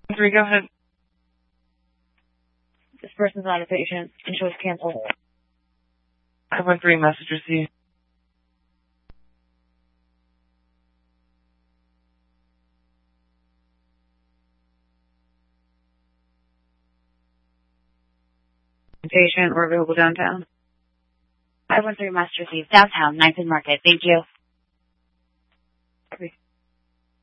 3, go ahead. This person's not a patient. Insurance canceled. 513, message received. Patient, we're available downtown. 513, message received. Downtown, 9th and Market. Thank you.